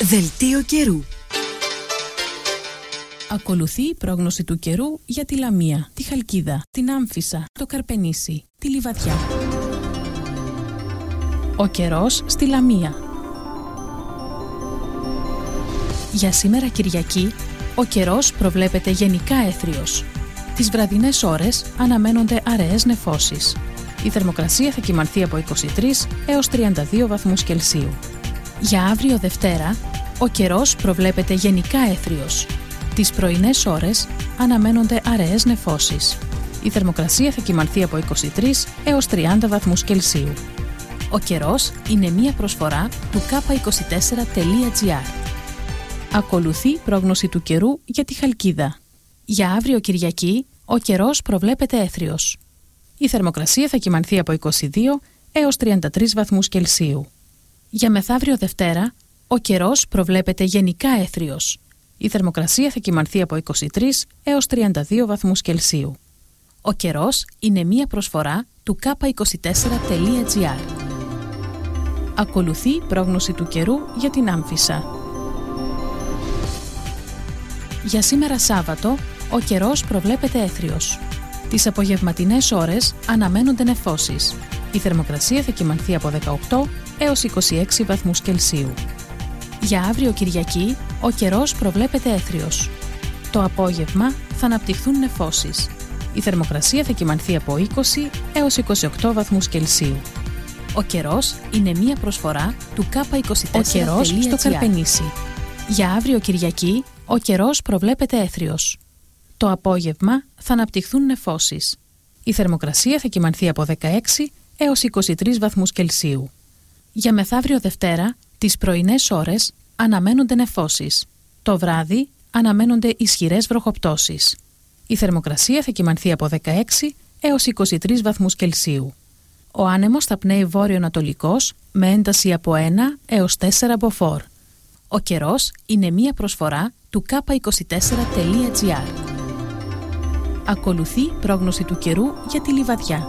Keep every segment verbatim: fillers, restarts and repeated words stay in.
Δελτίο καιρού. Ακολουθεί η πρόγνωση του καιρού για τη Λαμία, τη Χαλκίδα, την Άμφισσα, το Καρπενήσι, τη Λιβαδιά. Ο καιρός στη Λαμία. Για σήμερα Κυριακή, ο καιρός προβλέπεται γενικά έθριος. Τις βραδινές ώρες αναμένονται αραιές νεφώσεις. Η θερμοκρασία θα κυμανθεί από είκοσι τρεις έως τριάντα δύο βαθμούς Κελσίου. Για αύριο Δευτέρα, ο καιρός προβλέπεται γενικά έθριος. Τις πρωινές ώρες αναμένονται αραιές νεφώσεις. Η θερμοκρασία θα κυμανθεί από είκοσι τρεις έως τριάντα βαθμούς Κελσίου. Ο καιρός είναι μία προσφορά του κάπα είκοσι τέσσερα τελεία τζι άρ. Ακολουθεί πρόγνωση του καιρού για τη Χαλκίδα. Για αύριο Κυριακή, ο καιρός προβλέπεται έθριος. Η θερμοκρασία θα κυμανθεί από είκοσι δύο έως τριάντα τρεις βαθμούς Κελσίου. Για μεθαύριο Δευτέρα, ο καιρός προβλέπεται γενικά έθριος. Η θερμοκρασία θα κυμανθεί από είκοσι τρεις έως τριάντα δύο βαθμούς Κελσίου. Ο καιρός είναι μία προσφορά του κάπα είκοσι τέσσερα τελεία τζι άρ. Ακολουθεί πρόγνωση του καιρού για την Άμφισσα. Για σήμερα Σάββατο, ο καιρός προβλέπεται έθριος. Τις απογευματινές ώρες αναμένονται νεφώσεις. Η θερμοκρασία θα κυμανθεί από δεκαοκτώ έως είκοσι έξι βαθμούς Κελσίου. Για αύριο Κυριακή, ο καιρός προβλέπεται έθριος. Το απόγευμα θα αναπτυχθούν νεφώσεις. Η θερμοκρασία θα κυμανθεί από είκοσι έως είκοσι οκτώ βαθμούς Κελσίου. Ο καιρός είναι μία προσφορά του κάπα είκοσι τέσσερα τελεία τζι άρ. Ο καιρός στο Καρπενήσι. Για αύριο Κυριακή, ο καιρός προβλέπεται έθριος. Το απόγευμα θα αναπτυχθούν νεφώσεις. Η θερμοκρασία θα κυμανθεί από δεκαέξι έως είκοσι τρεις βαθμούς Κελσίου. Για μεθαύριο Δευτέρα, τις πρωινές ώρες αναμένονται νεφώσεις. Το βράδυ αναμένονται ισχυρές βροχοπτώσεις. Η θερμοκρασία θα κυμανθεί από δεκαέξι έως είκοσι τρεις βαθμούς Κελσίου. Ο άνεμος θα πνέει βόρειο-ανατολικός με ένταση από ένα έως τέσσερα μποφόρ. Ο καιρός είναι μία προσφορά του κάπα είκοσι τέσσερα τελεία τζι άρ. Ακολουθεί πρόγνωση του καιρού για τη Λιβαδιά.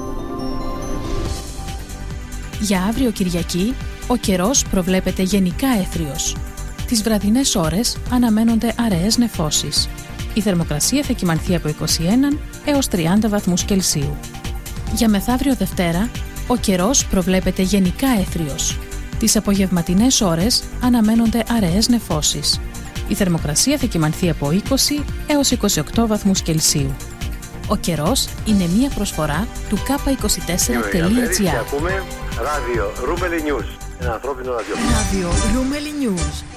Για αύριο Κυριακή, ο καιρός προβλέπεται γενικά έθριος. Τις βραδινές ώρες αναμένονται αραιές νεφώσεις. Η θερμοκρασία θα κυμανθεί από είκοσι ένα έως τριάντα βαθμούς Κελσίου. Για μεθαύριο Δευτέρα, ο καιρός προβλέπεται γενικά έθριος. Τις απογευματινές ώρες αναμένονται αραιές νεφώσεις. Η θερμοκρασία θα κυμανθεί από είκοσι έως είκοσι οκτώ βαθμούς Κελσίου. Ο καιρός είναι μία προσφορά του κάπα είκοσι τέσσερα τελεία τζι άρ. Ακούμε ράδιο Ρούμελι News, ένα ανθρώπινο ραδιόφωνο. Ράδιο Ρούμελι News.